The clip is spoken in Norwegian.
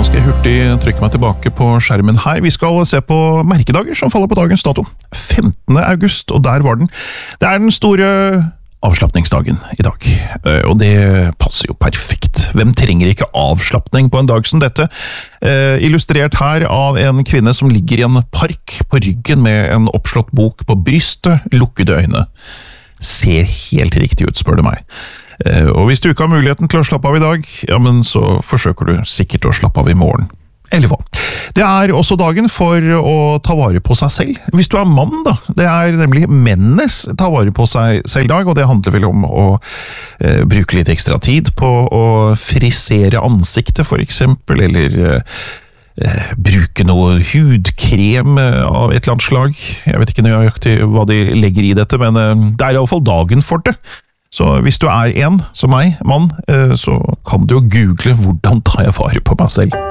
skal jeg hurtig trykke meg tilbake på skjermen her. Vi skal se på merkedager som faller på dagens dato. 15. august, og der var den. Det er den store avslapningsdagen i dag, og det passer jo perfekt. Hvem trenger ikke avslapning på en dag som dette? Illustrert her av en kvinne som ligger i en park på ryggen med en oppslått bok på brystet, lukkede øyne. Ser helt riktig ut, spør du meg. Og hvis du ikke har muligheten til å slappe av i dag, ja, men så forsøker du sikkert å slappe av i morgen. Eller hva? Det er også dagen for å ta vare på seg selv. Hvis du er mann da, det er nemlig mennenes ta vare på seg selv dag, og det handler vel om å bruke litt ekstra tid på å frisere ansiktet for eksempel, eller bruke noe hudkrem av et eller annet slag. Jeg vet ikke nøyaktig hva de legger i dette, men det er i alle fall dagen for det. Så hvis du er en, som meg, mann, så kan du jo google hvordan tar jeg vare på meg selv.